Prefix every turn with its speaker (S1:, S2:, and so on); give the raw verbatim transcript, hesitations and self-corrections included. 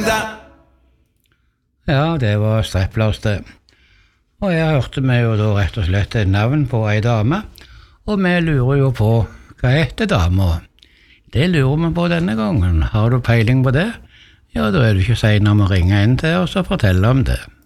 S1: Ja, det var Striplers det. Og jeg hørte meg jo da rett og slett et navn på ei dame, og vi lurer jo på hva heter dama. Det lurer vi på denne gangen. Har du peiling på det? Ja, da er du ikke sen om å ringe inn til oss og fortelle om det.